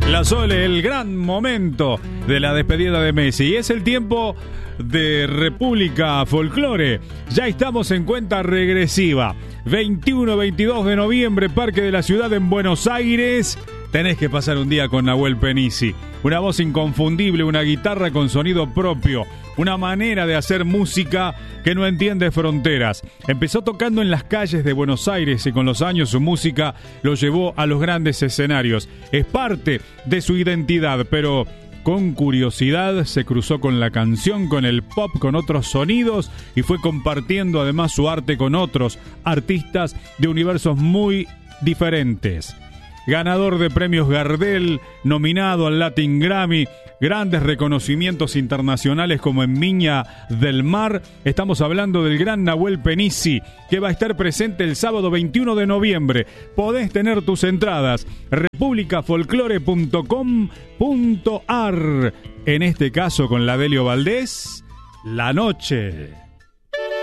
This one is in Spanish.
La Sole, el gran momento de la despedida de Messi. Y es el tiempo de República Folklore. Ya estamos en cuenta regresiva. 21-22 de noviembre, Parque de la Ciudad en Buenos Aires. Tenés que pasar un día con Nahuel Penisi. Una voz inconfundible, una guitarra con sonido propio, una manera de hacer música que no entiende fronteras. Empezó tocando en las calles de Buenos Aires y con los años su música lo llevó a los grandes escenarios. Es parte de su identidad, pero con curiosidad se cruzó con la canción, con el pop, con otros sonidos y fue compartiendo además su arte con otros artistas de universos muy diferentes. Ganador de premios Gardel, nominado al Latin Grammy, grandes reconocimientos internacionales como en Viña del Mar. Estamos hablando del gran Nahuel Penisi, que va a estar presente el sábado 21 de noviembre. Podés tener tus entradas, republicafolklore.com.ar. En este caso con la Delio Valdés, La Noche.